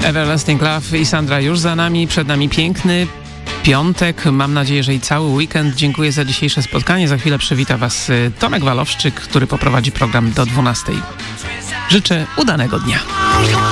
Everlasting Love i Sandra już za nami, przed nami piękny piątek, mam nadzieję, że i cały weekend. Dziękuję za dzisiejsze spotkanie. Za chwilę przywita Was Tomek Walowszczyk, który poprowadzi program do 12. Życzę udanego dnia.